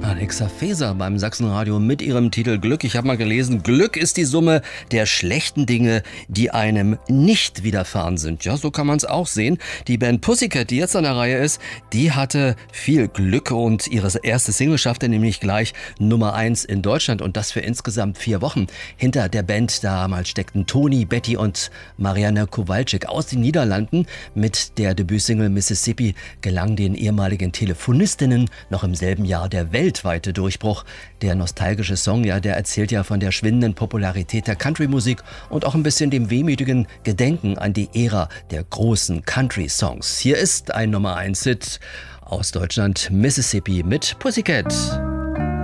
Alexa Faeser beim Sachsenradio mit ihrem Titel Glück. Ich habe mal gelesen, Glück ist die Summe der schlechten Dinge, die einem nicht widerfahren sind. Ja, so kann man es auch sehen. Die Band Pussycat, die jetzt an der Reihe ist, die hatte viel Glück und ihre erste Single schaffte nämlich gleich Nummer 1 in Deutschland und das für insgesamt 4 Wochen. Hinter der Band damals steckten Toni, Betty und Marianne Kowalczyk aus den Niederlanden. Mit der Debütsingle Mississippi gelang den ehemaligen Telefonistinnen noch im selben Jahr der weltweite Durchbruch. Der nostalgische Song, ja, der erzählt ja von der schwindenden Popularität der Country-Musik und auch ein bisschen dem wehmütigen Gedenken an die Ära der großen Country-Songs. Hier ist ein Nummer 1-Hit aus Deutschland, Mississippi mit Pussycat.